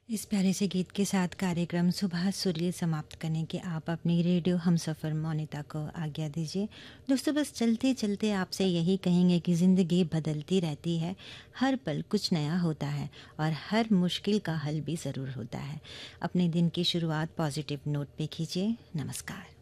इस प्यारे से गीत के साथ कार्यक्रम सुबह सुरीली समाप्त करने के आप अपनी रेडियो हमसफ़र मोनिता को आज्ञा दीजिए। दोस्तों, बस चलते चलते आपसे यही कहेंगे कि ज़िंदगी बदलती रहती है, हर पल कुछ नया होता है और हर मुश्किल का हल भी ज़रूर होता है। अपने दिन की शुरुआत पॉजिटिव नोट पे कीजिए। नमस्कार।